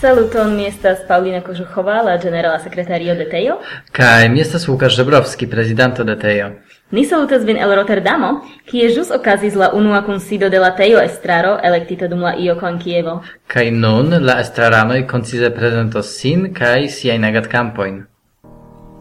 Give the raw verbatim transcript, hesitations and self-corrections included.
Saluton, mi estas Paulina Kożuchowa, la generala sekretario de Tejo. Kaj mi estas Łukasz Żebrowski, prezidanto de Tejo. Ni salutas vin el Rotterdamo, kie ĵus okazis la unua kunsido de la Tejo estraro elektita dum la io kon Kievo. Kaj nun la estraranoj koncize prezentos sin kaj siajn agadkampojn.